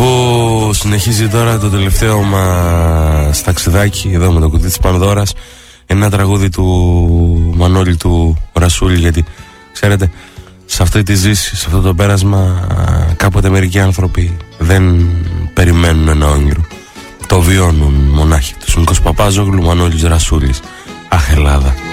που συνεχίζει τώρα το τελευταίο μας ταξιδάκι εδώ με το κουτί της Πανδώρας. Ένα τραγούδι του Μανώλη του Ρασούλη, γιατί ξέρετε, σε αυτή τη ζήση, σε αυτό το πέρασμα, κάποτε μερικοί άνθρωποι δεν περιμένουν ένα όνειρο, το βιώνουν μονάχοι τους. Νίκος Παπάζογλου, Μανώλης Ρασούλης. Αχ, Ελλάδα.